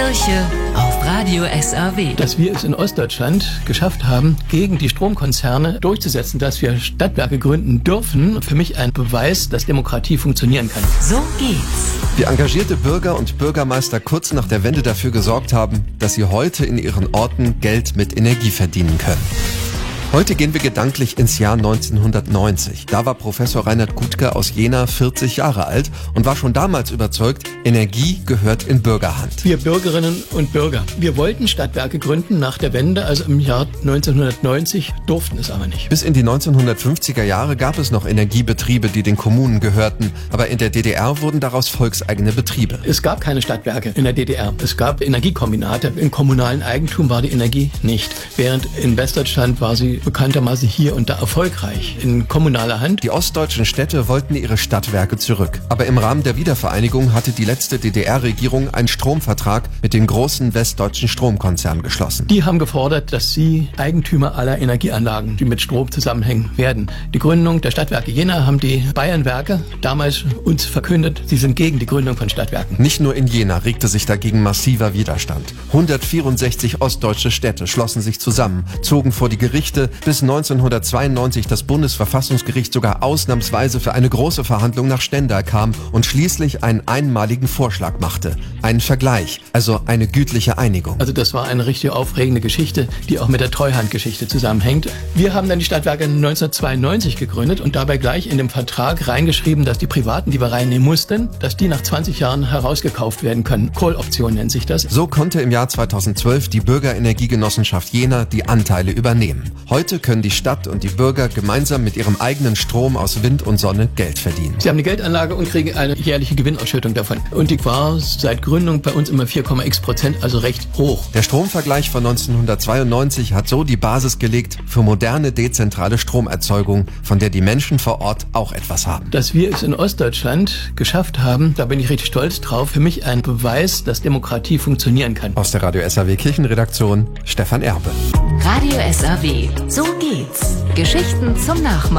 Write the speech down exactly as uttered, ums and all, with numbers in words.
Kirche auf Radio S R W. Dass wir es in Ostdeutschland geschafft haben, gegen die Stromkonzerne durchzusetzen, dass wir Stadtwerke gründen dürfen, für mich ein Beweis, dass Demokratie funktionieren kann. So geht's. Wie engagierte Bürger und Bürgermeister kurz nach der Wende dafür gesorgt haben, dass sie heute in ihren Orten Geld mit Energie verdienen können. Heute gehen wir gedanklich ins Jahr neunzehnhundertneunzig. Da war Professor Reinhard Gutke aus Jena vierzig Jahre alt und war schon damals überzeugt, Energie gehört in Bürgerhand. Wir Bürgerinnen und Bürger, wir wollten Stadtwerke gründen nach der Wende, also im Jahr neunzehnhundertneunzig, durften es aber nicht. Bis in die neunzehnhundertfünfziger Jahre gab es noch Energiebetriebe, die den Kommunen gehörten, aber in der D D R wurden daraus volkseigene Betriebe. Es gab keine Stadtwerke in der D D R. Es gab Energiekombinate. Im kommunalen Eigentum war die Energie nicht, während in Westdeutschland war sie bekanntermaßen hier und da erfolgreich in kommunaler Hand. Die ostdeutschen Städte wollten ihre Stadtwerke zurück. Aber im Rahmen der Wiedervereinigung hatte die letzte D D R-Regierung einen Stromvertrag mit dem großen westdeutschen Stromkonzern geschlossen. Die haben gefordert, dass sie Eigentümer aller Energieanlagen, die mit Strom zusammenhängen, werden. Die Gründung der Stadtwerke Jena haben die Bayernwerke damals uns verkündet, sie sind gegen die Gründung von Stadtwerken. Nicht nur in Jena regte sich dagegen massiver Widerstand. hundertvierundsechzig ostdeutsche Städte schlossen sich zusammen, zogen vor die Gerichte, bis neunzehnhundertzweiundneunzig das Bundesverfassungsgericht sogar ausnahmsweise für eine große Verhandlung nach Stendal kam und schließlich einen einmaligen Vorschlag machte. Einen Vergleich, also eine gütliche Einigung. Also das war eine richtig aufregende Geschichte, die auch mit der Treuhandgeschichte zusammenhängt. Wir haben dann die Stadtwerke neunzehnhundertzweiundneunzig gegründet und dabei gleich in dem Vertrag reingeschrieben, dass die Privaten, die wir reinnehmen mussten, dass die nach zwanzig Jahren herausgekauft werden können. Call-Option nennt sich das. So konnte im Jahr zweitausendzwölf die Bürgerenergiegenossenschaft Jena die Anteile übernehmen. Heute können die Stadt und die Bürger gemeinsam mit ihrem eigenen Strom aus Wind und Sonne Geld verdienen. Sie haben eine Geldanlage und kriegen eine jährliche Gewinnausschüttung davon. Und die war seit Gründung bei uns immer vier Komma x Prozent, also recht hoch. Der Stromvergleich von neunzehnhundertzweiundneunzig hat so die Basis gelegt für moderne, dezentrale Stromerzeugung, von der die Menschen vor Ort auch etwas haben. Dass wir es in Ostdeutschland geschafft haben, da bin ich richtig stolz drauf. Für mich ein Beweis, dass Demokratie funktionieren kann. Aus der Radio S R W Kirchenredaktion, Stefan Erbe. Radio S R W. So geht's. Geschichten zum Nachmachen.